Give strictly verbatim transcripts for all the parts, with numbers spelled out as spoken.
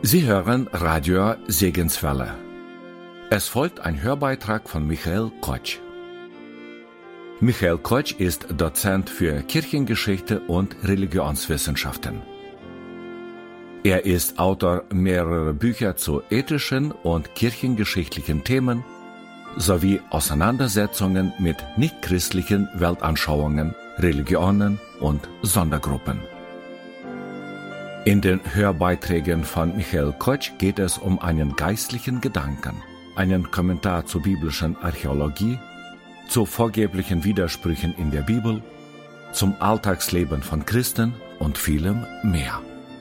Sie hören Radio Segenswelle. Es folgt ein Hörbeitrag von Michael Kotsch. Michael Kotsch ist Dozent für Kirchengeschichte und Religionswissenschaften. Er ist Autor mehrerer Bücher zu ethischen und kirchengeschichtlichen Themen sowie Auseinandersetzungen mit nichtchristlichen Weltanschauungen, Religionen und Sondergruppen. In den Hörbeiträgen von Michael Kotsch geht es um einen geistlichen Gedanken, einen Kommentar zur biblischen Archäologie, zu vorgeblichen Widersprüchen in der Bibel, zum Alltagsleben von Christen und vielem mehr.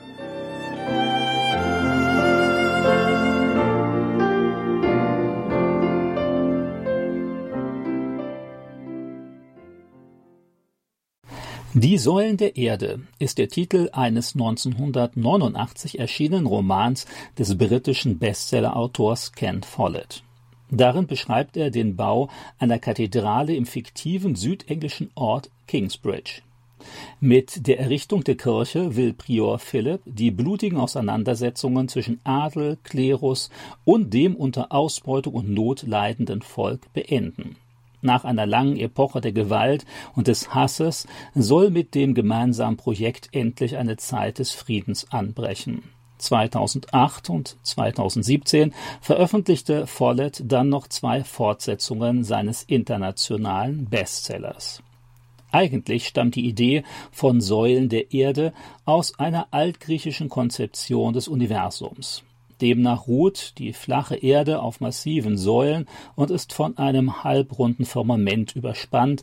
Die Säulen der Erde ist der Titel eines neunzehnhundertneunundachtzig erschienenen Romans des britischen Bestseller-Autors Ken Follett. Darin beschreibt er den Bau einer Kathedrale im fiktiven südenglischen Ort Kingsbridge. Mit der Errichtung der Kirche will Prior Philip die blutigen Auseinandersetzungen zwischen Adel, Klerus und dem unter Ausbeutung und Not leidenden Volk beenden. Nach einer langen Epoche der Gewalt und des Hasses soll mit dem gemeinsamen Projekt endlich eine Zeit des Friedens anbrechen. zweitausendacht und zweitausendsiebzehn veröffentlichte Follett dann noch zwei Fortsetzungen seines internationalen Bestsellers. Eigentlich stammt die Idee von Säulen der Erde aus einer altgriechischen Konzeption des Universums. Demnach ruht die flache Erde auf massiven Säulen und ist von einem halbrunden Firmament überspannt,